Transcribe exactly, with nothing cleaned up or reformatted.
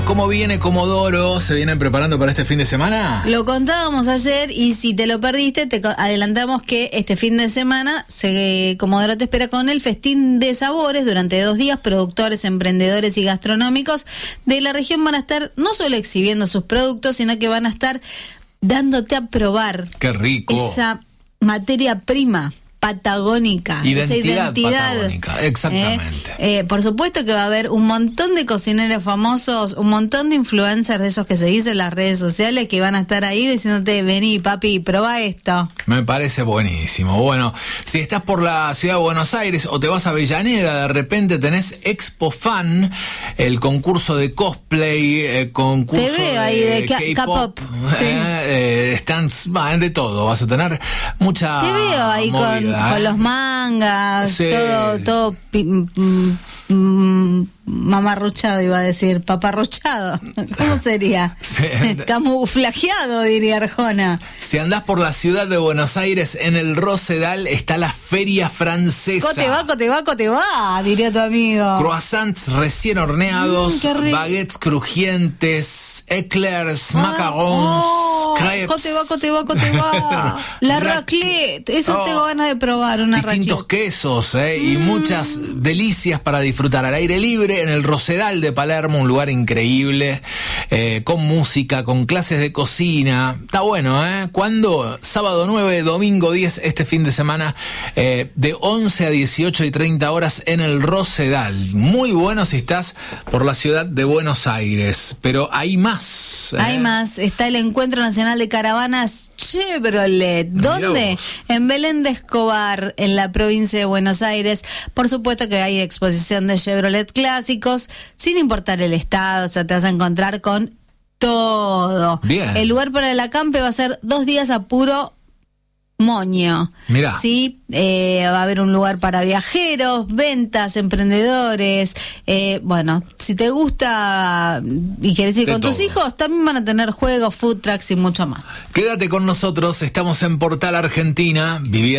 ¿Cómo viene Comodoro? ¿Se vienen preparando para este fin de semana? Lo contábamos ayer y si te lo perdiste, te adelantamos que este fin de semana se, Comodoro te espera con el Festín de Sabores. Durante dos días, productores, emprendedores y gastronómicos de la región van a estar no solo exhibiendo sus productos, sino que van a estar dándote a probar. ¡Qué rico! Esa materia prima patagónica, identidad, esa identidad patagónica, exactamente. Eh, eh, por supuesto que va a haber un montón de cocineros famosos, un montón de influencers de esos que se dicen en las redes sociales que van a estar ahí diciéndote, vení papi, probá esto. Me parece buenísimo. Bueno, si estás por la ciudad de Buenos Aires o te vas a Avellaneda, de repente tenés Expo Fan, el concurso de cosplay, el concurso te veo ahí de, de K-pop, sí. eh, stands, bah, de todo, vas a tener mucha te veo ahí movida, con ¿eh? Con los mangas, sí. todo, todo pi, mm, mm, mamarruchado, iba a decir, paparruchado. ¿Cómo sería? Sí. Camuflajeado, diría Arjona. Si andás por la ciudad de Buenos Aires, en el Rosedal está la Feria Francesa. Cote va, cote va, cote va, diría tu amigo. Croissants recién horneados, mm, baguettes crujientes, eclairs, ah, macarons, oh, crepes. Cote va, cote va, cote va. La raclette, eso oh, tengo ganas de probar, una distintos raclette. quesos eh, mm. y muchas delicias para disfrutar al aire libre en el Rosedal de Palermo, un lugar increíble, eh, con música, con clases de cocina. Está bueno, ¿eh? ¿Cuándo? Sábado nueve, domingo diez, este fin de semana, eh, de once a dieciocho y treinta horas en el Rosedal. Muy bueno si estás por la ciudad de Buenos Aires, pero hay más. ¿eh? Hay más. Está el Encuentro Nacional de Caravanas Chevrolet. ¿Dónde? En Belén de Escobar, en la provincia de Buenos Aires. Por supuesto que hay exposición de Chevrolet clásicos, sin importar el estado, o sea, te vas a encontrar con todo. Bien. El lugar para el acampe va a ser dos días a puro moño. Mirá. Sí, eh, va a haber un lugar para viajeros, ventas, emprendedores. Eh, bueno, si te gusta y quieres ir de con todo. tus hijos, también van a tener juegos, food trucks y mucho más. Quédate con nosotros, estamos en Portal Argentina, viviendo